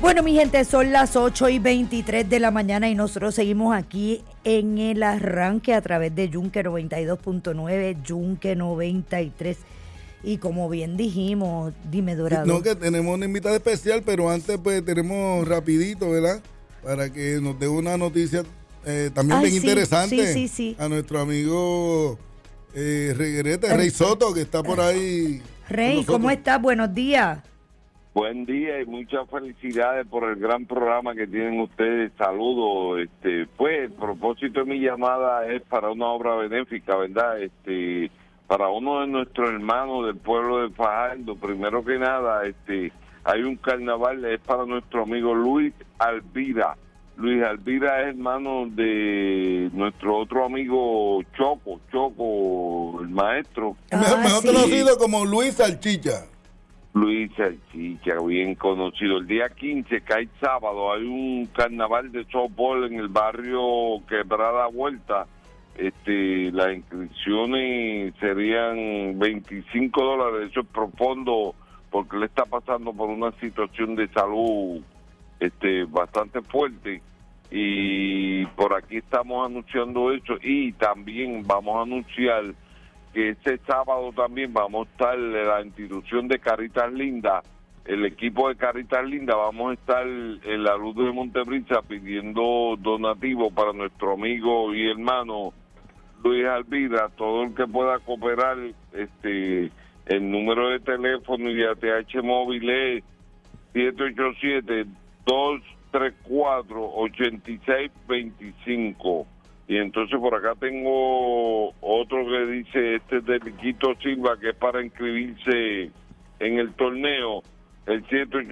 Bueno, mi gente, son las 8:23 de la mañana y nosotros seguimos aquí en el arranque a través de Yunque 92.9, Yunque 93. Y como bien dijimos, dime, Dorado. No, que tenemos una invitada especial, pero antes pues tenemos rapidito, ¿verdad? Para que nos dé una noticia también bien interesante. Sí. A nuestro amigo Rey Soto, que está por ahí. Rey, ¿cómo estás? Buenos días. Buen día y muchas felicidades por el gran programa que tienen ustedes. Saludos. Pues el propósito de mi llamada es para una obra benéfica, ¿verdad? Para uno de nuestros hermanos del pueblo de Fajardo. Primero que nada, hay un carnaval, es para nuestro amigo Luis Alvira. Luis Alvira es hermano de nuestro otro amigo Choco, el maestro. Mejor conocido como Luis Salchicha. Luis Salchicha, bien conocido. El día 15, que hay sábado, hay un carnaval de softball en el barrio Quebrada Vuelta. Las inscripciones serían $25. Eso es profundo porque le está pasando por una situación de salud bastante fuerte. Y por aquí estamos anunciando eso. Y también vamos a anunciar que este sábado también vamos a estar en la institución de Caritas Linda, el equipo de Caritas Linda, vamos a estar en la Luz de Montebrisa pidiendo donativos para nuestro amigo y hermano Luis Alvira. Todo el que pueda cooperar, el número de teléfono y de ATH móvil es 787-234-8625. Y entonces por acá tengo otro que dice, de Riquito Silva, que es para inscribirse en el torneo, el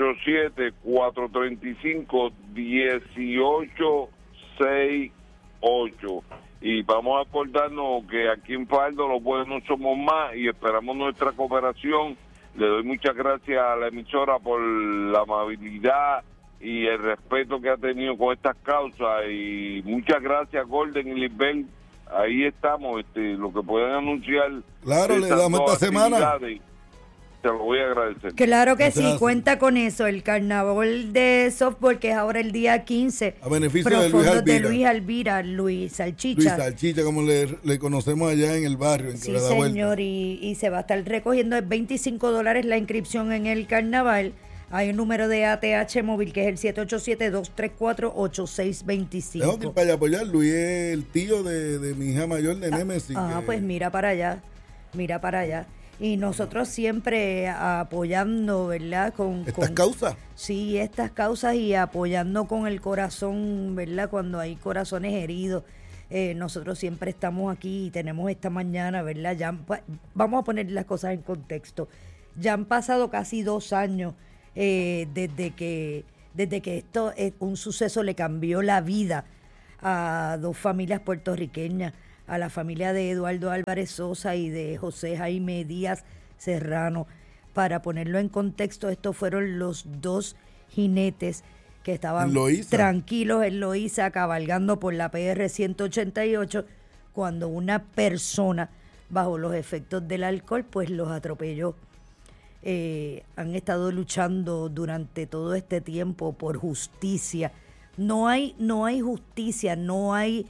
787-435-1868. Y vamos a acordarnos que aquí en Fajardo los buenos somos más y esperamos nuestra cooperación. Le doy muchas gracias a la emisora por la amabilidad y el respeto que ha tenido con estas causas, y muchas gracias Golden y Lisbel. Ahí estamos, lo que puedan anunciar. Claro, le damos esta semana. Te lo voy a agradecer. Claro que sí, cuenta con eso. El carnaval de softball, que es ahora el día 15. A beneficio de Luis Alvira, Luis Salchicha. Luis Salchicha, como le conocemos allá en el barrio. En sí, señor, y se va a estar recogiendo $25 la inscripción en el carnaval. Hay un número de ATH móvil que es el 787-234-8625. Tengo que ir para allá apoyar. Luis es el tío de mi hija mayor de Nemesis. Pues mira para allá. Y nosotros siempre apoyando, ¿verdad? ¿Estas causas? Sí, estas causas, y apoyando con el corazón, ¿verdad? Cuando hay corazones heridos. Nosotros siempre estamos aquí y tenemos esta mañana, ¿verdad? Vamos a poner las cosas en contexto. Ya han pasado casi 2 años desde que esto es un suceso, le cambió la vida a 2 familias puertorriqueñas, a la familia de Eduardo Álvarez Sosa y de José Jaime Díaz Serrano. Para ponerlo en contexto, estos fueron los 2 jinetes que estaban tranquilos en Loíza cabalgando por la PR 188 cuando una persona bajo los efectos del alcohol pues los atropelló. Han estado luchando durante todo este tiempo por justicia. No hay justicia, no hay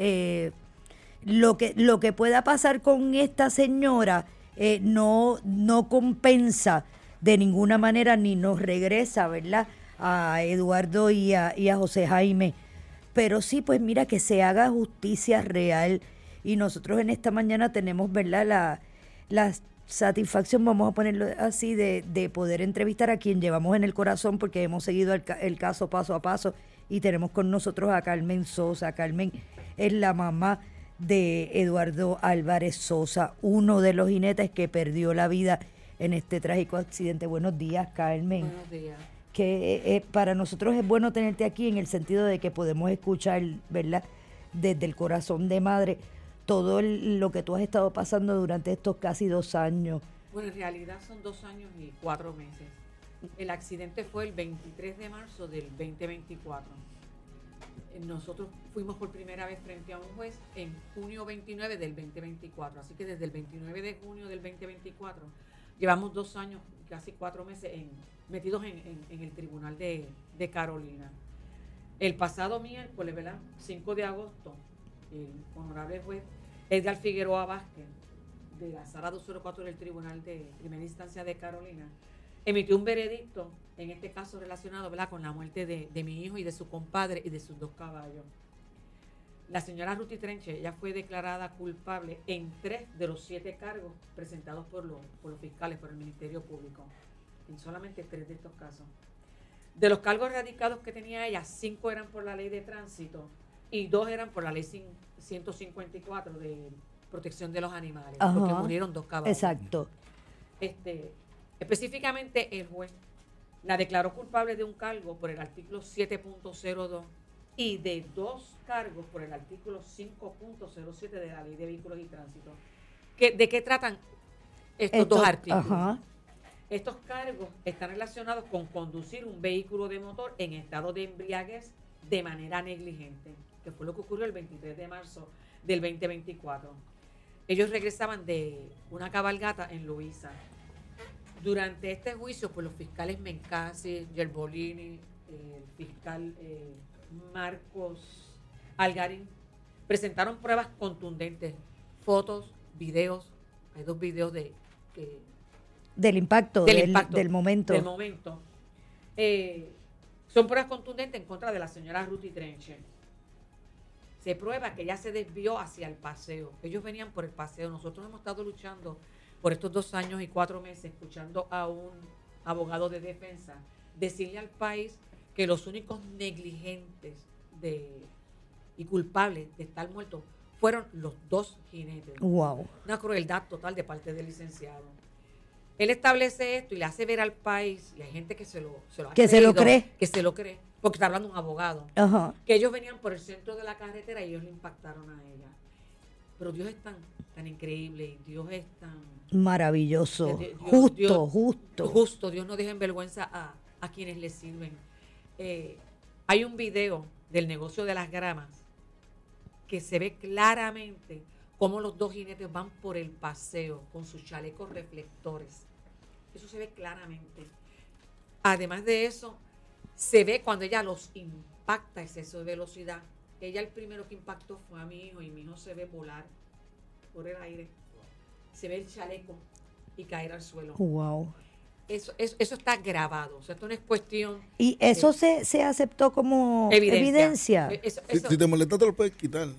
lo que pueda pasar con esta señora no compensa de ninguna manera ni nos regresa, ¿verdad?, a Eduardo y a José Jaime. Pero sí, pues mira, que se haga justicia real, y nosotros en esta mañana tenemos, ¿verdad?, la satisfacción, vamos a ponerlo así, de poder entrevistar a quien llevamos en el corazón, porque hemos seguido el caso paso a paso, y tenemos con nosotros a Carmen Sosa. Carmen es la mamá de Eduardo Álvarez Sosa, uno de los jinetes que perdió la vida en este trágico accidente. Buenos días, Carmen. Buenos días. Que para nosotros es bueno tenerte aquí en el sentido de que podemos escuchar, ¿verdad?, desde el corazón de madre todo lo que tú has estado pasando durante estos casi 2 años. Bueno, en realidad son 2 años y 4 meses. El accidente fue el 23 de marzo del 2024. Nosotros fuimos por primera vez frente a un juez en junio 29 del 2024. Así que desde el 29 de junio del 2024 llevamos 2 años casi 4 meses metidos en el tribunal de Carolina. El pasado miércoles, ¿verdad? 5 de agosto, el honorable juez Edgar Figueroa Vázquez, de la Sala 204 del Tribunal de Primera Instancia de Carolina, emitió un veredicto, en este caso relacionado, ¿verdad?, con la muerte de mi hijo y de su compadre y de sus 2 caballos. La señora Ruthie Trenche, ella fue declarada culpable en 3 de los 7 cargos presentados por los fiscales, por el Ministerio Público, en solamente 3 de estos casos. De los cargos radicados que tenía ella, 5 eran por la ley de tránsito y 2 eran por la ley 154 de protección de los animales, porque murieron 2 caballos. Exacto. Específicamente, el juez la declaró culpable de un cargo por el artículo 7.02 y de 2 cargos por el artículo 5.07 de la ley de vehículos y tránsito. ¿De qué tratan estos 2 artículos? Ajá. Estos cargos están relacionados con conducir un vehículo de motor en estado de embriaguez de manera negligente, que fue lo que ocurrió el 23 de marzo del 2024. Ellos regresaban de una cabalgata en Loíza. Durante este juicio, pues los fiscales Mencasi, Gerbolini, el fiscal Marcos Algarín, presentaron pruebas contundentes, fotos, videos. Hay 2 videos del impacto, del momento. Del momento. Son pruebas contundentes en contra de la señora Ruthie Trenche. Se prueba que ella se desvió hacia el paseo. Ellos venían por el paseo. Nosotros hemos estado luchando por estos 2 años y 4 meses, escuchando a un abogado de defensa decirle al país que los únicos negligentes y culpables de estar muertos fueron los 2 jinetes. Wow. Una crueldad total de parte del licenciado. Él establece esto y le hace ver al país, y hay gente que se lo cree, porque está hablando un abogado, que ellos venían por el centro de la carretera y ellos le impactaron a ella. Pero Dios es tan increíble y Dios es tan maravilloso, justo. Dios no deja en vergüenza a quienes le sirven. Hay un video del negocio de las gramas que se ve claramente cómo los 2 jinetes van por el paseo con sus chalecos reflectores. Eso se ve claramente. Además de eso, se ve cuando ella los impacta a exceso de velocidad. Ella el primero que impactó fue a mi hijo y mi hijo se ve volar por el aire. Se ve el chaleco y caer al suelo. Wow. Eso está grabado. O sea, esto no es cuestión. ¿Y eso se aceptó como evidencia? Si te molesta, te lo puedes quitar.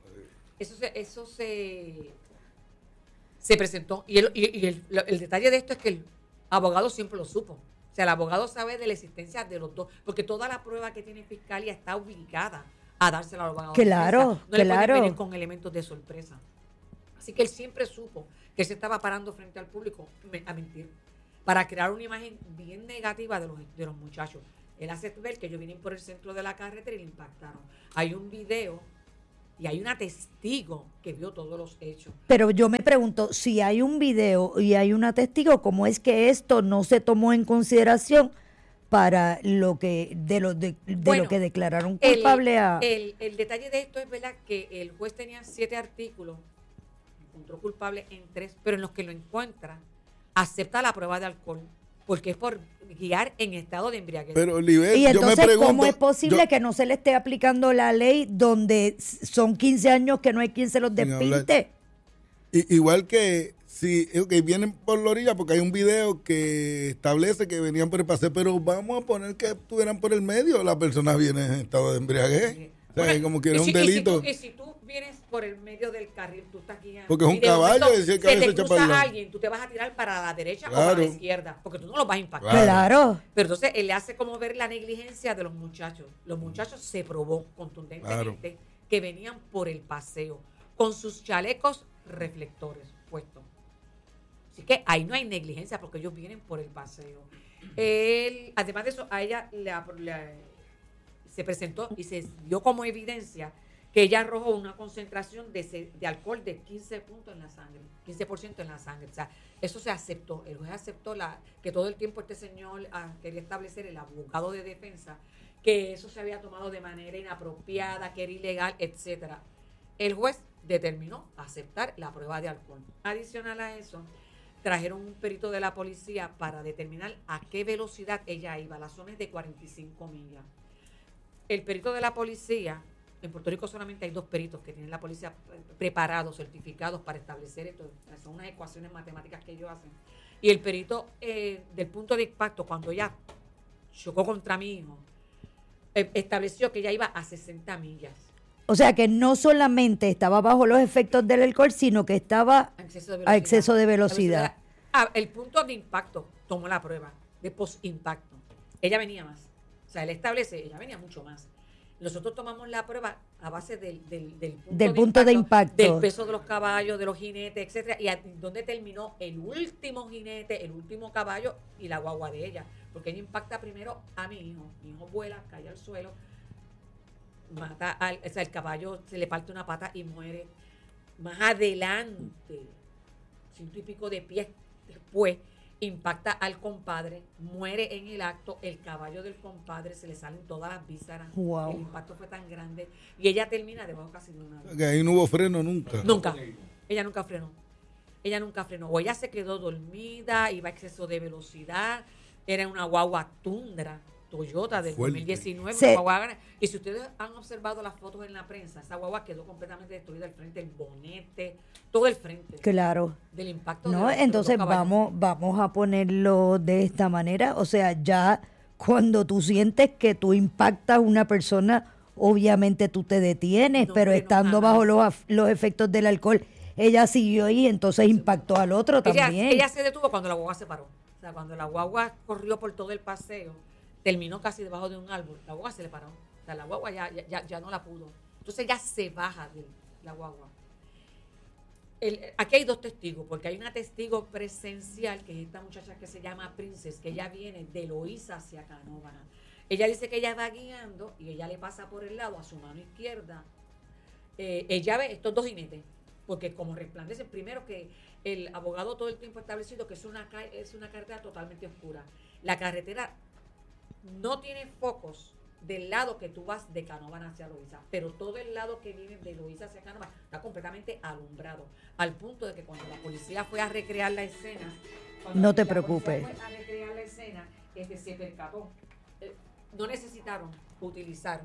Eso se presentó. Y el detalle de esto es que el abogado siempre lo supo. O sea, el abogado sabe de la existencia de los 2, porque toda la prueba que tiene fiscalía está obligada a dársela al abogado. Claro, no le pueden venir con elementos de sorpresa. Así que él siempre supo que él se estaba parando frente al público a mentir, para crear una imagen bien negativa de los muchachos. Él hace ver que ellos vienen por el centro de la carretera y le impactaron. Hay un video y hay una testigo que vio todos los hechos. Pero yo me pregunto, si hay un video y hay una testigo, ¿cómo es que esto no se tomó en consideración para lo que lo que declararon culpable a...? El detalle de esto es, ¿verdad?, que el juez tenía 7 artículos, encontró culpable en 3, pero en los que lo encuentra, acepta la prueba de alcohol, porque es por guiar en estado de embriaguez. Pero, Oliver, y entonces, yo me pregunto, ¿cómo es posible que no se le esté aplicando la ley donde son 15 años que no hay quien se los despinte? Igual que si vienen por la orilla, porque hay un video que establece que venían por el paseo, pero vamos a poner que estuvieran por el medio, la persona viene en estado de embriaguez. Sí. O sea, como que es un delito. Y si tú vienes por el medio del carril, tú estás guiando. Porque es un caballo, y si el caballo se echa para allá. Alguien, tú te vas a tirar para la derecha o para la izquierda, porque tú no los vas a impactar. Claro. Pero entonces él le hace como ver la negligencia de los muchachos. Los muchachos se probó contundentemente que venían por el paseo con sus chalecos reflectores puestos. Así que ahí no hay negligencia porque ellos vienen por el paseo. Además de eso, a ella se presentó y se dio como evidencia que ella arrojó una concentración de alcohol de 15 puntos en la sangre, 15% en la sangre. O sea, eso se aceptó. El juez aceptó que todo el tiempo este señor quería establecer, el abogado de defensa, que eso se había tomado de manera inapropiada, que era ilegal, etcétera. El juez determinó aceptar la prueba de alcohol. Adicional a eso, trajeron un perito de la policía para determinar a qué velocidad ella iba. La zona es de 45 millas. El perito de la policía, en Puerto Rico solamente hay 2 peritos que tienen la policía preparados, certificados para establecer esto. Son unas ecuaciones matemáticas que ellos hacen. Y el perito del punto de impacto, cuando ella chocó contra mi hijo, estableció que ella iba a 60 millas. O sea que no solamente estaba bajo los efectos del alcohol, sino que estaba a exceso de velocidad. El punto de impacto tomó la prueba de post-impacto. Ella venía más. O sea, él establece, ella venía mucho más. Nosotros tomamos la prueba a base del punto de impacto, del peso de los caballos, de los jinetes, etcétera, y donde terminó el último jinete, el último caballo y la guagua de ella. Porque ella impacta primero a mi hijo. Mi hijo vuela, cae al suelo, mata el caballo, se le parte una pata y muere. Más adelante, 100 y pico de pies después, impacta al compadre, muere en el acto, el caballo del compadre, se le salen todas las vísceras. Wow. El impacto fue tan grande y ella termina debajo casi de una. Que ahí no hubo freno nunca. Nunca. Ella nunca frenó. O ella se quedó dormida, iba a exceso de velocidad, era una guagua Tundra Toyota del 2019. Sí. Una guagua grande. Y si ustedes han observado las fotos en la prensa, esa guagua quedó completamente destruida, el frente, el bonete, todo el frente. Claro. Del impacto. No, entonces vamos a ponerlo de esta manera. O sea, ya cuando tú sientes que tú impactas a una persona, obviamente tú te detienes, No, pero no, estando jamás. bajo los efectos del alcohol, ella siguió ahí, entonces impactó al otro también. Ella se detuvo cuando la guagua se paró. O sea, cuando la guagua corrió por todo el paseo, terminó casi debajo de un árbol, la guagua se le paró. O sea, la guagua ya no la pudo. Entonces ella se baja de la guagua. Aquí hay 2 testigos, porque hay una testigo presencial, que es esta muchacha que se llama Princess, que ella viene de Loíza hacia Canóvana. Ella dice que ella va guiando y ella le pasa por el lado a su mano izquierda. Ella ve estos 2 jinetes, porque como resplandece, primero que el abogado todo el tiempo ha establecido que es una carretera totalmente oscura. La carretera no tiene focos del lado que tú vas de Canóvana hacia Loíza, pero todo el lado que viene de Loíza hacia Canóvana está completamente alumbrado, al punto de que cuando la policía fue a recrear la escena, no te preocupes, se percató. No necesitaron utilizar.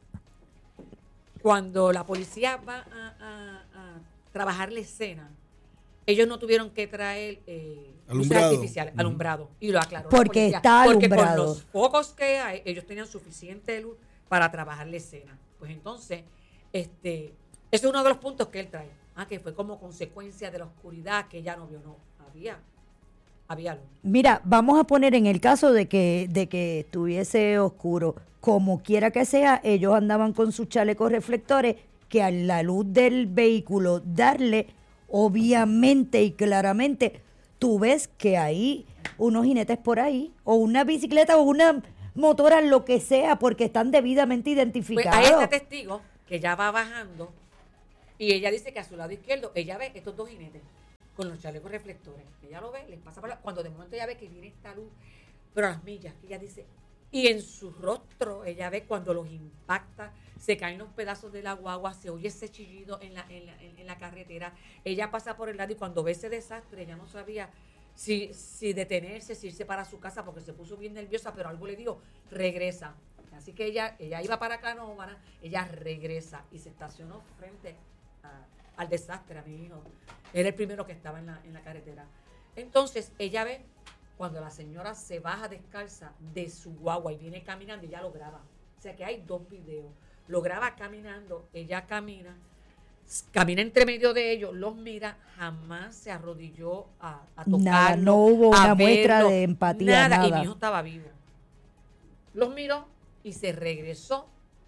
Cuando la policía va a trabajar la escena, ellos no tuvieron que traer luces artificiales, alumbrado, y lo aclaró porque la policía, está porque alumbrado. con los focos que hay, ellos tenían suficiente luz para trabajar la escena. Pues entonces, ese es uno de los puntos que él trae, que fue como consecuencia de la oscuridad que ella no vio, no había luz. Mira, vamos a poner en el caso de que estuviese oscuro, como quiera que sea, ellos andaban con sus chalecos reflectores, que a la luz del vehículo darle, obviamente y claramente, tú ves que hay unos jinetes por ahí, o una bicicleta, o una motora, lo que sea, porque están debidamente identificados. Pues hay este testigo que ya va bajando, y ella dice que a su lado izquierdo, ella ve estos 2 jinetes con los chalecos reflectores. Ella lo ve, les pasa por la, cuando de momento ella ve que viene esta luz, pero a las millas, que ella dice, y en su rostro ella ve cuando los impacta, se caen los pedazos de la guagua, se oye ese chillido en la carretera. Ella pasa por el lado y cuando ve ese desastre, ella no sabía si detenerse, si irse para su casa, porque se puso bien nerviosa, pero algo le dijo, regresa. Así que ella iba para Canóvana, ella regresa y se estacionó frente al desastre, a mi hijo. Era el primero que estaba en la carretera. Entonces ella ve cuando la señora se baja descalza de su guagua y viene caminando, ella lo graba. O sea que hay 2 videos. Lo graba caminando, ella camina entre medio de ellos, los mira, jamás se arrodilló a tocarlo. Nada, no hubo una muestra de empatía, nada. Y mi hijo estaba vivo. Los miró y se regresó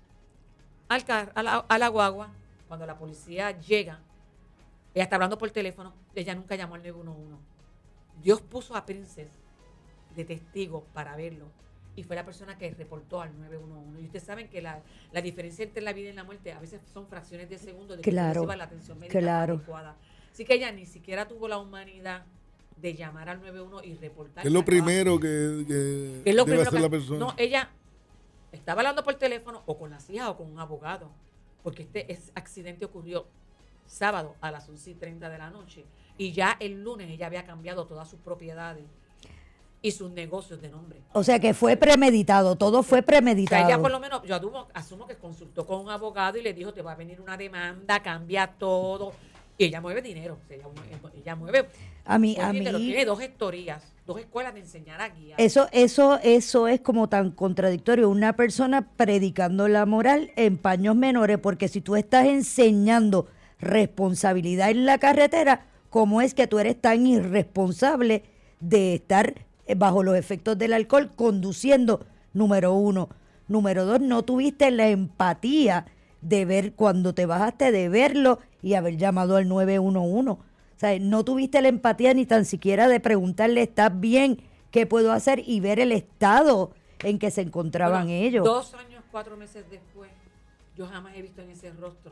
a la guagua. Cuando la policía llega, ella está hablando por teléfono, ella nunca llamó al 911. Dios puso a Princess de testigo para verlo y fue la persona que reportó al 911. Y ustedes saben que la diferencia entre la vida y la muerte a veces son fracciones de segundo de que reciba la atención médica adecuada. Así que ella ni siquiera tuvo la humanidad de llamar al 911 y reportar. Es lo primero que debe hacer la persona. No, ella estaba hablando por teléfono o con las hijas o con un abogado, porque este accidente ocurrió sábado a las 11:30 de la noche. Y ya el lunes ella había cambiado todas sus propiedades y sus negocios de nombre. O sea que fue premeditado, todo fue O sea, premeditado. ella por lo menos, yo asumo que consultó con un abogado y le dijo, te va a venir una demanda, cambia todo. Y ella mueve dinero. O sea, ella mueve A mí, dinero. Tiene 2 gestorías, 2 escuelas de enseñar a guiar. eso es como tan contradictorio. Una persona predicando la moral en paños menores, porque si tú estás enseñando responsabilidad en la carretera, ¿cómo es que tú eres tan irresponsable de estar bajo los efectos del alcohol conduciendo? Número 1. Número 2, no tuviste la empatía de ver cuando te bajaste, de verlo y haber llamado al 911. O sea, no tuviste la empatía ni tan siquiera de preguntarle, ¿estás bien? ¿Qué puedo hacer? Y ver el estado en que se encontraban Bueno, ellos. 2 años, 4 meses después, yo jamás he visto en ese rostro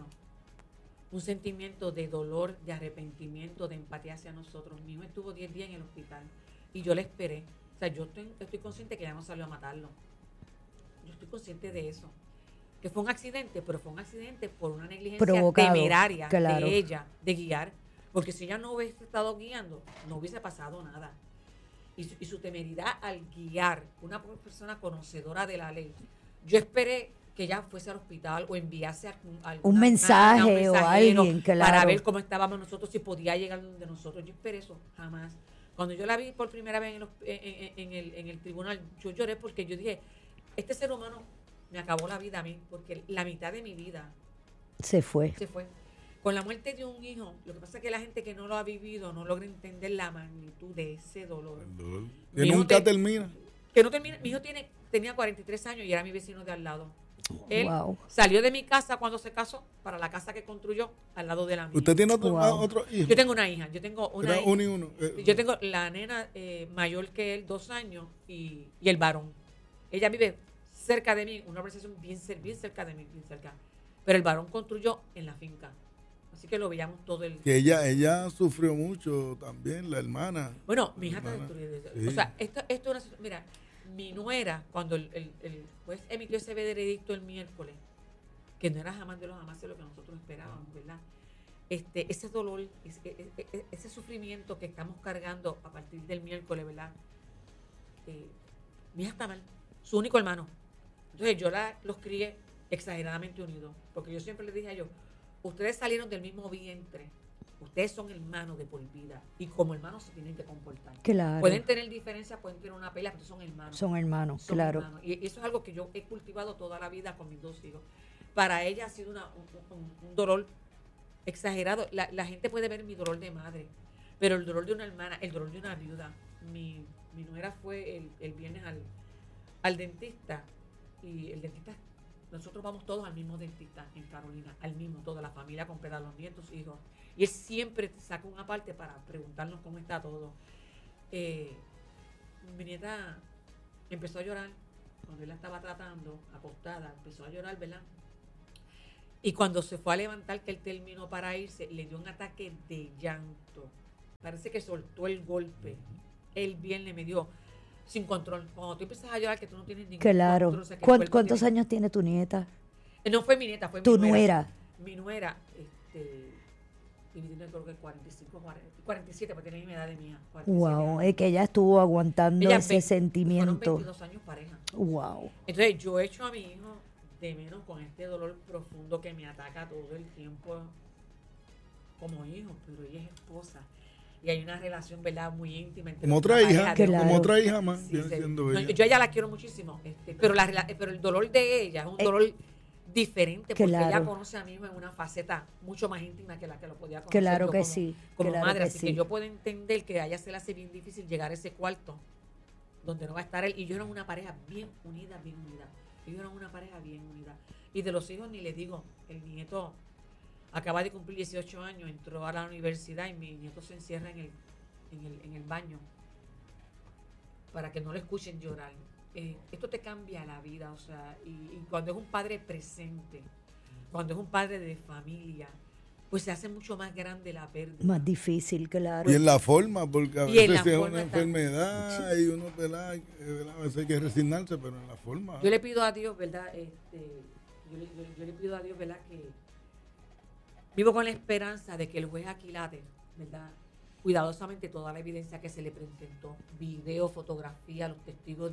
un sentimiento de dolor, de arrepentimiento, de empatía hacia nosotros. Mi hijo estuvo 10 días en el hospital y yo le esperé. O sea, yo estoy consciente que ella no salió a matarlo. Yo estoy consciente de eso. Que fue un accidente, pero fue un accidente por una negligencia Provocado, temeraria claro. de ella, de guiar. Porque si ella no hubiese estado guiando, no hubiese pasado nada. Y su temeridad al guiar, una persona conocedora de la ley. Yo esperé que ella fuese al hospital o enviase Un mensaje o alguien, claro. para ver cómo estábamos nosotros, si podía llegar donde nosotros. Yo esperé eso, jamás. Cuando yo la vi por primera vez en el tribunal, yo lloré porque yo dije, este ser humano me acabó la vida a mí, porque la mitad de mi vida Se fue. se fue. Con la muerte de un hijo, lo que pasa es que la gente que no lo ha vivido no logra entender la magnitud de ese dolor. El dolor. Mi Que hijo nunca termina. Que no termina. Mi hijo tenía 43 años y era mi vecino de al lado. Él Wow. salió de mi casa cuando se casó para la casa que construyó al lado de la mía. ¿Usted tiene otro, Wow. otro hijo? Yo tengo una hija. Yo tengo una Era hija. uno y uno. Yo tengo la nena mayor que él, 2 años, y el varón. Ella vive cerca de mí, una organización bien cerca de mí, bien cerca. Pero el varón construyó en la finca. Así que lo veíamos todo el Que ella sufrió mucho también, la hermana. Bueno, mi hija está Hermana, destruida. sí. O sea, esto es una situación. Mira, mi nuera, cuando el juez emitió ese veredicto el miércoles, que no era jamás de los jamás lo que nosotros esperábamos, ¿verdad? Ese dolor, ese sufrimiento que estamos cargando a partir del miércoles, ¿verdad? Mi hija está mal, su único hermano. Entonces yo los crié exageradamente unidos, porque yo siempre les dije a ellos, ustedes salieron del mismo vientre, ustedes son hermanos de por vida, y como hermanos se tienen que comportar. Claro. Pueden tener diferencias, pueden tener una pelea, pero son hermanos. Son hermanos, Son claro. hermanos. Y eso es algo que yo he cultivado toda la vida con mis 2 hijos. Para ella ha sido un dolor exagerado. La gente puede ver mi dolor de madre, pero el dolor de una hermana, el dolor de una viuda. Mi nuera fue el viernes al dentista, y el dentista, nosotros vamos todos al mismo dentista en Carolina, al mismo, toda la familia completa, los nietos, hijos. Y él siempre saca una parte para preguntarnos cómo está todo. Mi nieta empezó a llorar cuando él la estaba tratando, acostada, empezó a llorar, ¿verdad? Y cuando se fue a levantar, que él terminó para irse, le dio un ataque de llanto. Parece que soltó el golpe. El viernes me dio sin control. Cuando tú empiezas a llorar, que tú no tienes ningún Claro. control. O sea, que el cuerpo ¿Cuántos tiene- años tiene tu nieta? No fue mi nieta, fue Tu mi nuera. Mi nuera, y mi nieta creo que 45, 47, porque tiene la misma edad de mi hija. 47 Wow, años. es que ella estuvo aguantando Ella ese 20 Fueron sentimiento. 22 años pareja. Wow. Entonces yo he hecho a mi hijo de menos con este dolor profundo que me ataca todo el tiempo como hijo, pero ella es esposa. Y hay una relación, ¿verdad?, muy íntima entre Como otra una hija, pareja de- Claro. como otra hija más, Sí, viene sí. siendo No, ella. yo a ella la quiero muchísimo, pero el dolor de ella es un dolor diferente, porque Claro. ella conoce a mi hijo en una faceta mucho más íntima que la que lo podía conocer Claro yo que como, sí, como claro madre, que así sí. que yo puedo entender que a ella se le hace bien difícil llegar a ese cuarto donde no va a estar él, y yo era una pareja bien unida, ellos eran una pareja bien unida, y de los hijos ni les digo, el nieto acaba de cumplir 18 años, entró a la universidad y mi nieto se encierra en el baño para que no lo escuchen llorar. Esto te cambia la vida, o sea, y cuando es un padre presente, cuando es un padre de familia, pues se hace mucho más grande la pérdida. Más difícil, claro. Y en la forma, porque a Y en veces la si es forma una está- enfermedad y uno, ¿verdad? A veces hay que resignarse, pero en la forma. Yo le pido a Dios, ¿verdad? Yo le pido a Dios, ¿verdad? Que vivo con la esperanza de que el juez Aquilate, ¿verdad? cuidadosamente toda la evidencia que se le presentó, video, fotografía, los testigos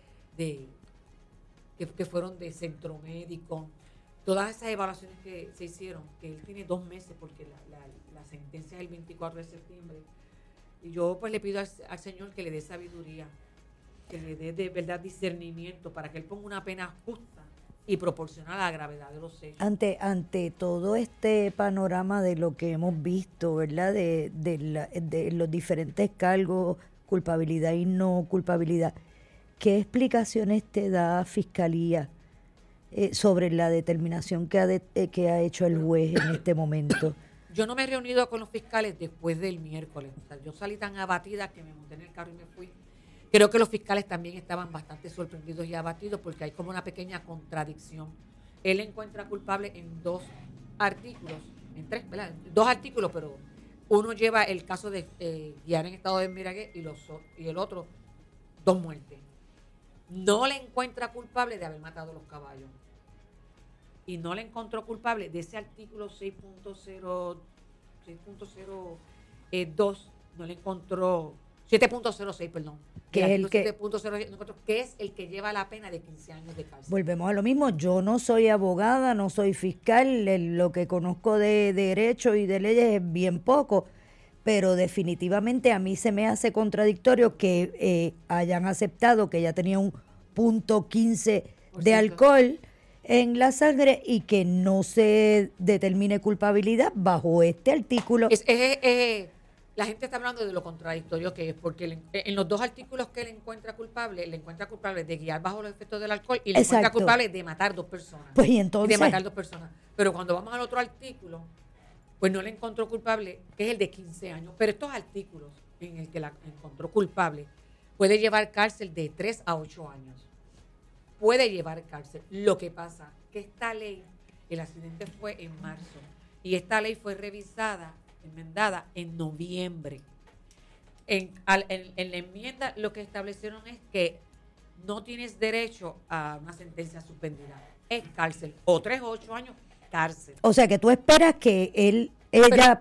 que fueron de centro médico, todas esas evaluaciones que se hicieron, que él tiene 2 meses porque la sentencia es el 24 de septiembre. Y yo pues le pido al Señor que le dé sabiduría, que le dé de verdad discernimiento para que él ponga una pena justa y proporcional a la gravedad de los hechos. Ante todo este panorama de lo que hemos visto, ¿verdad? De los diferentes cargos, culpabilidad y no culpabilidad, ¿qué explicaciones te da Fiscalía sobre la determinación que ha hecho el juez en este momento? Yo no me he reunido con los fiscales después del miércoles. O sea, yo salí tan abatida que me monté en el carro y me fui. Creo que los fiscales también estaban bastante sorprendidos y abatidos porque hay como una pequeña contradicción. Él encuentra culpable en 2 artículos, en 3, ¿verdad? 2 artículos, pero uno lleva el caso de guiar en estado de embriaguez y el otro 2 muertes. No le encuentra culpable de haber matado los caballos. Y no le encontró culpable de ese artículo 6.02, no le encontró 7.06, perdón. Que es el que 7.06, que es el que lleva la pena de 15 años de cárcel. Volvemos a lo mismo, yo no soy abogada, no soy fiscal, lo que conozco de derecho y de leyes es bien poco, pero definitivamente a mí se me hace contradictorio que hayan aceptado que ella tenía un 0.15 de alcohol en la sangre y que no se determine culpabilidad bajo este artículo. La gente está hablando de lo contradictorio que es, porque en los 2 artículos que le encuentra culpable de guiar bajo los efectos del alcohol y le encuentra culpable de matar 2 personas. Pues y entonces. De matar 2 personas. Pero cuando vamos al otro artículo, pues no le encontró culpable, que es el de 15 años. Pero estos artículos en el que la encontró culpable puede llevar cárcel de 3 a 8 años. Puede llevar cárcel. Lo que pasa que esta ley, el accidente fue en marzo y esta ley fue revisada, enmendada en noviembre. En la enmienda lo que establecieron es que no tienes derecho a una sentencia suspendida. Es cárcel. O 3 o 8 años, cárcel. O sea que tú esperas que ella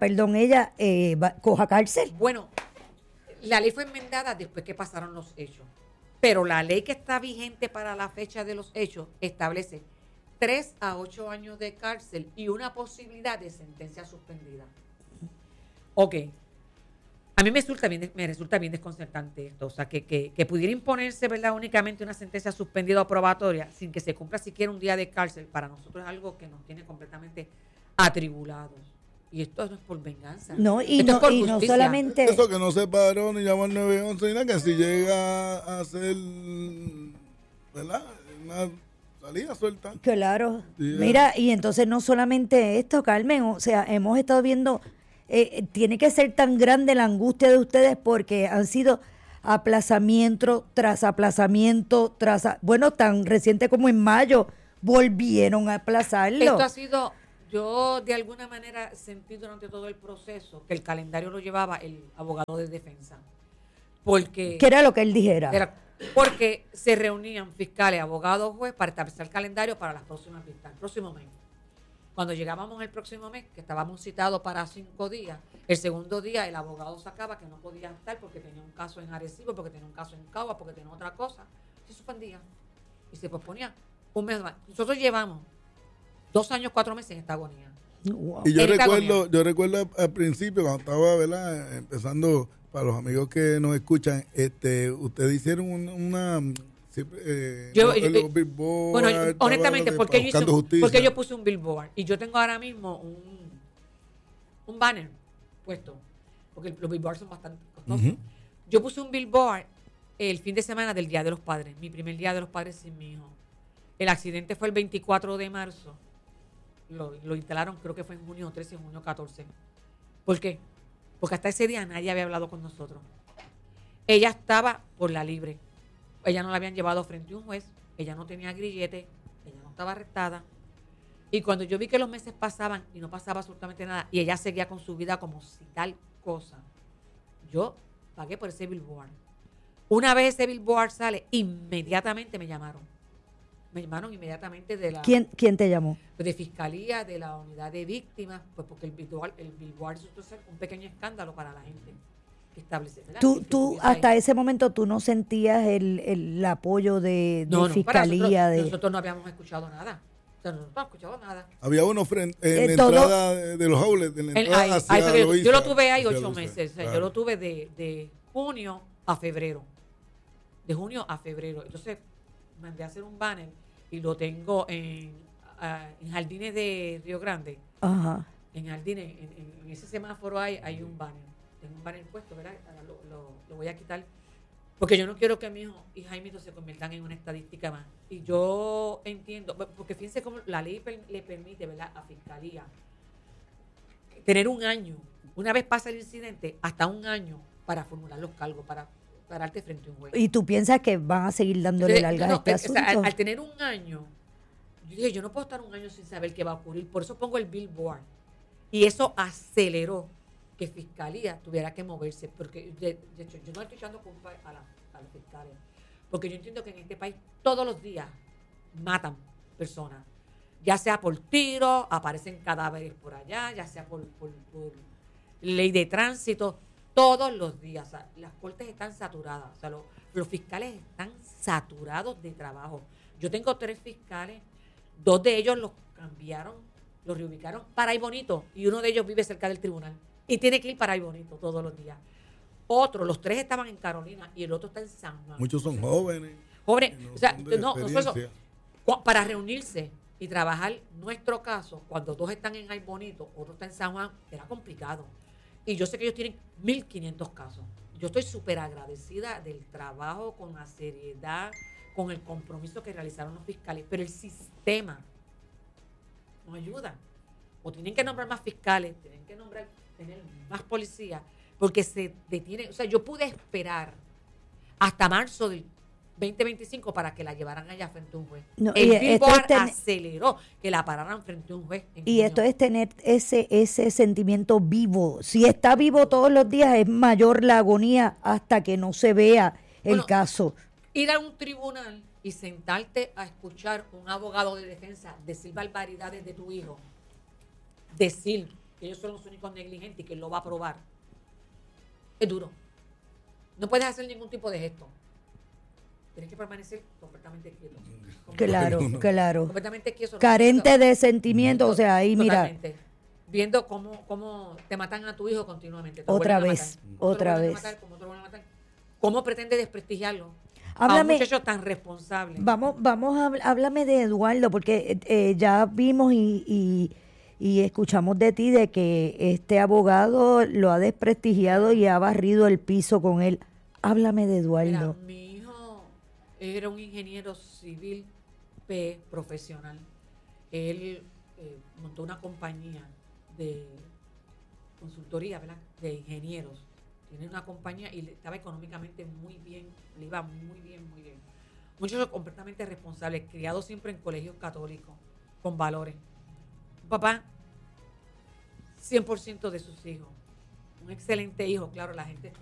coja cárcel. Bueno, la ley fue enmendada después que pasaron los hechos. Pero la ley que está vigente para la fecha de los hechos establece 3 a 8 años de cárcel y una posibilidad de sentencia suspendida. Ok. A mí me resulta bien desconcertante esto. O sea, que pudiera imponerse, ¿verdad?, únicamente una sentencia suspendida o probatoria sin que se cumpla siquiera un día de cárcel, para nosotros es algo que nos tiene completamente atribulados. Y esto no es por venganza. No, y no solamente... Eso que no se paró ni llamó al 911 ni nada, que si llega a ser, ¿verdad?, una salida suelta. Claro. Sí, Mira, y entonces no solamente esto, Carmen, o sea, hemos estado viendo, tiene que ser tan grande la angustia de ustedes porque han sido aplazamiento tras aplazamiento, bueno, tan reciente como en mayo, volvieron a aplazarlo. Esto ha sido... Yo de alguna manera sentí durante todo el proceso que el calendario lo llevaba el abogado de defensa. Porque ¿qué era lo que él dijera? Porque se reunían fiscales, abogados, juez para establecer el calendario para las próximas vistas, el próximo mes. Cuando llegábamos el próximo mes, que estábamos citados para 5 días, el segundo día el abogado sacaba que no podía estar porque tenía un caso en Arecibo, porque tenía un caso en Cagua, porque tenía otra cosa. Se suspendía y se posponía un mes más. Nosotros llevamos 2 años, 4 meses en esta agonía. Wow. Y yo recuerdo al principio, cuando estaba, ¿verdad?, empezando, para los amigos que nos escuchan, ustedes hicieron una... los billboards, bueno, honestamente, porque yo puse un billboard y yo tengo ahora mismo un banner puesto, porque los billboards son bastante costosos. Uh-huh. Yo puse un billboard el fin de semana del Día de los Padres, mi primer Día de los Padres sin mi hijo. El accidente fue el 24 de marzo. Lo instalaron, creo que fue en junio 13, junio 14. ¿Por qué? Porque hasta ese día nadie había hablado con nosotros. Ella estaba por la libre. Ella no la habían llevado frente a un juez. Ella no tenía grillete. Ella no estaba arrestada. Y cuando yo vi que los meses pasaban y no pasaba absolutamente nada, y ella seguía con su vida como si tal cosa, yo pagué por ese billboard. Una vez ese billboard sale, inmediatamente me llamaron. Me llamaron inmediatamente de la... ¿Quién te llamó? De Fiscalía, de la Unidad de Víctimas, pues porque el billboard es un pequeño escándalo para la gente. que establecer. ¿Verdad? Tú hasta ese momento tú no sentías el apoyo de fiscalía. Nosotros no habíamos escuchado nada. O sea, nosotros no hemos escuchado nada. Había uno en la entrada de los outlets, en la entrada hacia Loíza, yo lo tuve ahí 8 Loíza, meses. claro. Yo lo tuve de junio a febrero. De junio a febrero. Entonces mandé a hacer un banner y lo tengo en Jardines de Río Grande. Ajá. En Jardines, en ese semáforo hay un banner. Tengo un banner puesto, ¿verdad? Ahora lo voy a quitar. Porque yo no quiero que mi hijo y Jaimito se conviertan en una estadística más. Y yo entiendo, porque fíjense cómo la ley le permite, ¿verdad?, a Fiscalía tener un año, una vez pasa el incidente, hasta un año para formular los cargos, para pararte frente a un juez. ¿Y tú piensas que van a seguir dándole largas a este asunto? O sea, al tener un año, yo dije, yo no puedo estar un año sin saber qué va a ocurrir. Por eso pongo el billboard. Y eso aceleró que Fiscalía tuviera que moverse. Porque, de hecho, yo no estoy echando culpa a los fiscales. Porque yo entiendo que en este país todos los días matan personas. Ya sea por tiro, aparecen cadáveres por allá, ya sea por ley de tránsito. Todos los días. O sea, las cortes están saturadas. O sea, los fiscales están saturados de trabajo. Yo tengo 3 fiscales. 2 de ellos los cambiaron, los reubicaron para Ay Bonito. Y uno de ellos vive cerca del tribunal. Y tiene que ir para Ay Bonito todos los días. Los 3 estaban en Carolina y el otro está en San Juan. Muchos son jóvenes. Jóvenes. No, O sea, experiencia. para reunirse y trabajar nuestro caso, cuando 2 están en Ay Bonito, otro está en San Juan, era complicado. Y yo sé que ellos tienen 1,500 casos. Yo estoy súper agradecida del trabajo, con la seriedad, con el compromiso que realizaron los fiscales. Pero el sistema no ayuda. O tienen que nombrar más fiscales, tienen que tener más policías, porque se detienen. O sea, yo pude esperar hasta marzo del 2025 para que la llevaran allá frente a un juez. No, el Billboard es aceleró que la pararan frente a un juez. Y esto es tener ese sentimiento vivo. Si está vivo todos los días, es mayor la agonía hasta que no se vea el caso. Ir a un tribunal y sentarte a escuchar un abogado de defensa decir barbaridades de tu hijo, decir que ellos son los únicos negligentes y que él lo va a probar, es duro. No puedes hacer ningún tipo de gesto. Tienes que permanecer completamente quieto. Claro. Completamente quieto. Carente de sentimiento, o sea, ahí mira. Totalmente. Viendo cómo te matan a tu hijo continuamente. Otra vez. ¿Cómo pretende desprestigiarlo? Háblame, a un muchacho tan responsable. Háblame de Eduardo, porque ya vimos y escuchamos de ti de que este abogado lo ha desprestigiado y ha barrido el piso con él. Háblame de Eduardo. Mira, mi hijo era un ingeniero civil profesional. Él montó una compañía de consultoría, ¿verdad?, de ingenieros. Tiene una compañía y estaba económicamente muy bien, le iba muy bien. Muchos completamente responsables, criados siempre en colegios católicos, con valores. Un papá 100% de sus hijos. Un excelente hijo, claro, la gente